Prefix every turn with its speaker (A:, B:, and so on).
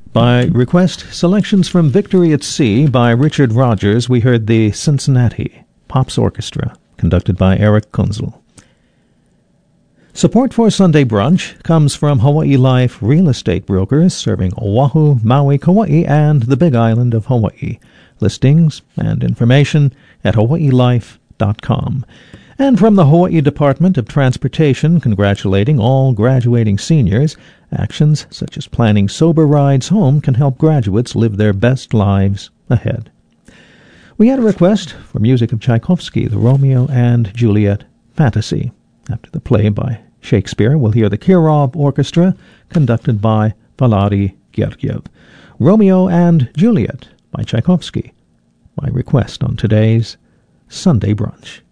A: By request, selections from Victory at Sea by Richard Rogers. We heard the Cincinnati Pops Orchestra, conducted by Eric Kunzel. Support for Sunday Brunch comes from Hawaii Life Real Estate Brokers, serving Oahu, Maui, Kauai, and the Big Island of Hawaii. Listings and information at hawaiilife.com. And from the Hawaii Department of Transportation, congratulating all graduating seniors. Actions such as planning sober rides home can help graduates live their best lives ahead. We had a request for music of Tchaikovsky, the Romeo and Juliet Fantasy. After the play by Shakespeare, we'll hear the Kirov Orchestra, conducted by Valery Gergiev. Romeo and Juliet by Tchaikovsky, by request on today's Sunday Brunch.